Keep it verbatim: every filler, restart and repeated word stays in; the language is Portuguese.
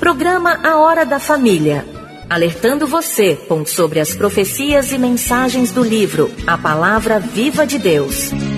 Programa A Hora da Família, alertando você sobre as profecias e mensagens do livro A Palavra Viva de Deus.